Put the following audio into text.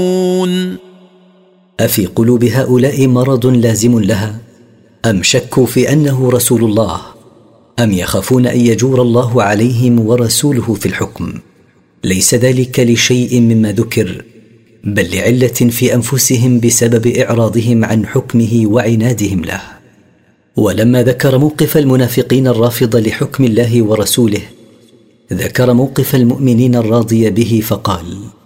أفي قلوب هؤلاء مرض لازم لها، أم شكوا في أنه رسول الله، أم يخافون أن يجور الله عليهم ورسوله في الحكم؟ ليس ذلك لشيء مما ذكر، بل لعلة في أنفسهم بسبب إعراضهم عن حكمه وعنادهم له. ولما ذكر موقف المنافقين الرافض لحكم الله ورسوله، ذكر موقف المؤمنين الراضي به فقال: